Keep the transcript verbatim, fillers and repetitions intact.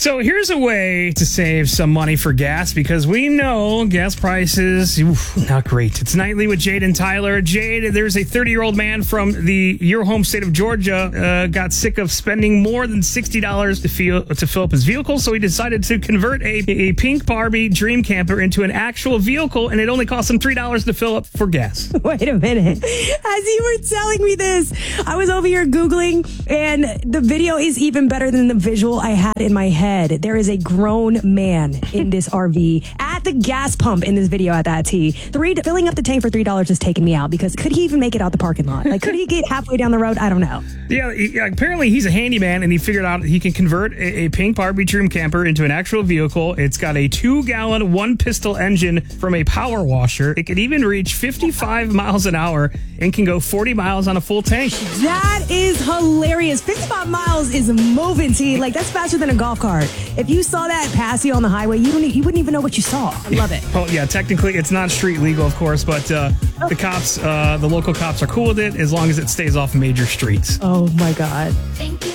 So here's a way to save some money for gas because we know gas prices, oof, not great. It's Nightly with Jade and Tyler. Jade, there's a thirty-year-old man from the your home state of Georgia uh, got sick of spending more than sixty dollars to, feel, to fill up his vehicle, so he decided to convert a, a pink Barbie dream camper into an actual vehicle, and it only cost him three dollars to fill up for gas. Wait a minute. As you were telling me this, I was over here Googling, and the video is even better than the visual I had in my head. There is a grown man in this R V at the gas pump in this video at that T. Three, filling up the tank for three dollars is taking me out because could he even make it out the parking lot? Like, could he get halfway down the road? I don't know. Yeah, he, apparently he's a handyman, and he figured out he can convert a, a pink Barbie dream camper into an actual vehicle. It's got a two-gallon, one-piston engine from a power washer. It can even reach fifty-five miles an hour and can go forty miles on a full tank. That is hilarious. fifty-five miles is moving, T. Like, that's faster than a golf cart. If you saw that pass you on the highway, you, don't, you wouldn't even know what you saw. I love it. Well, yeah, technically it's not street legal, of course, but uh, the cops, uh, the local cops are cool with it as long as it stays off major streets. Oh, my God. Thank you.